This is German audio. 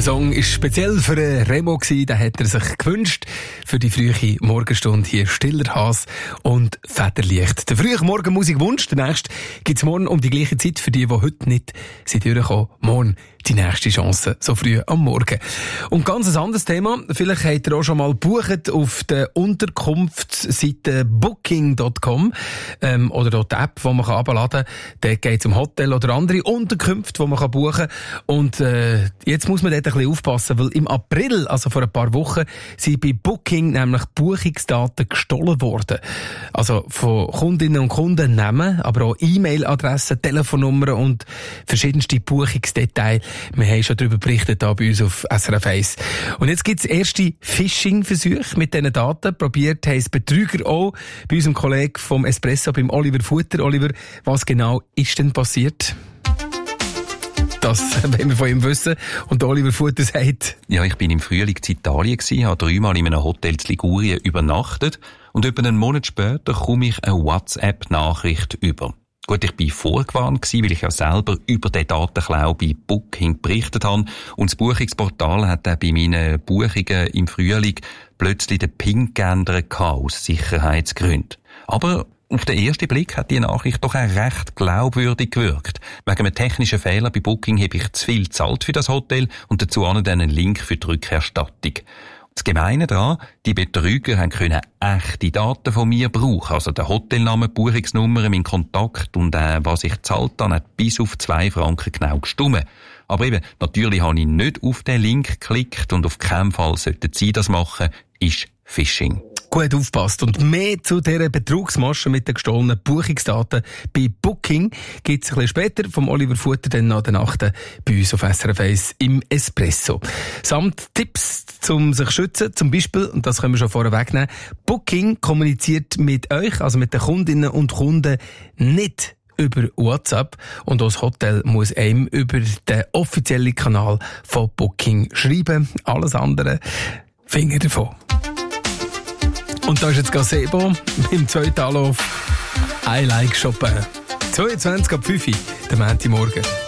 Song war speziell für Remo, den hat er sich gewünscht. Für die frühe Morgenstunde hier Stiller Has und Federlicht. Der frühe Morgenmusikwunsch, der nächste gibt's morgen um die gleiche Zeit für die heute nicht sind durchgekommen. Morgen die nächste Chance, so früh am Morgen. Und ganz ein anderes Thema. Vielleicht habt ihr auch schon mal gebucht auf der Unterkunftsseite Booking.com oder dort die App, die man herunterladen kann. Dort geht es um Hotel oder andere Unterkünfte, die man buchen kann. Und jetzt muss man dort ein bisschen aufpassen, weil im April, also vor ein paar Wochen, sind bei Booking nämlich Buchungsdaten gestohlen worden. Also von Kundinnen und Kunden Namen, aber auch E-Mail-Adressen, Telefonnummern und verschiedenste Buchungsdetails. Wir haben schon darüber berichtet hier bei uns auf SRF 1. Und jetzt gibt es erste Phishing-Versuche mit diesen Daten. Probiert haben es Betrüger auch bei unserem Kollegen vom Espresso, beim Oliver Futter. Oliver, was genau ist denn passiert? Das wollen wir von ihm wissen. Und Oliver Futter sagt: Ja, ich bin im Frühling in Italien gewesen, habe 3-mal in einem Hotel in Ligurien übernachtet und etwa einen Monat später komme ich eine WhatsApp-Nachricht über. Gut, ich bin vorgewarnt gewesen, weil ich ja selber über den Datenklau bei Booking berichtet habe. Und das Buchungsportal hat dann bei meinen Buchungen im Frühling plötzlich den PIN geändert aus Sicherheitsgründen. Aber auf den ersten Blick hat die Nachricht doch auch recht glaubwürdig gewirkt. Wegen einem technischen Fehler bei Booking habe ich zu viel gezahlt für das Hotel und dazu auch einen Link für die Rückerstattung. Das Gemeine daran, die Betrüger können echte Daten von mir brauchen. Also den Hotelnamen, die Buchungsnummer, mein Kontakt und was ich gezahlt habe, hat bis auf 2 Franken genau gestimmt. Aber eben, natürlich habe ich nicht auf den Link geklickt und auf keinen Fall sollten Sie das machen, ist Phishing. Gut aufpasst. Und mehr zu dieser Betrugsmasche mit den gestohlenen Buchungsdaten bei Booking gibt es ein bisschen später vom Oliver Futter dann nach der Nacht bei uns auf SRF 1 im Espresso. Samt Tipps zum sich schützen, zum Beispiel, und das können wir schon vorher wegnehmen, Booking kommuniziert mit euch, also mit den Kundinnen und Kunden, nicht über WhatsApp, und auch das Hotel muss einem über den offiziellen Kanal von Booking schreiben. Alles andere Finger davon. Und da ist jetzt Gazebo im zweiten Anlauf I Like Chopin. 22 ab 5 Uhr, der Montagmorgen.